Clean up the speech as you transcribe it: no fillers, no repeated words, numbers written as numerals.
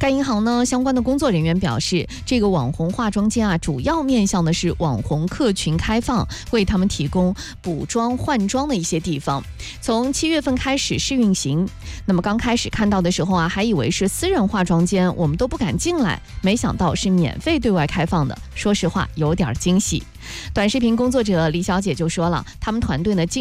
该银行呢相关的工作人员表示，这个网红化妆间主要面向的是网红客群开放，为他们提供补妆换装的一些地方。从7月份开始试运行，那么刚开始看到的时候还以为是私人化妆间，我们都不敢进来，没想到是免费对外开放的，说实话有点惊喜。短视频工作者李小姐就说了，他们团队呢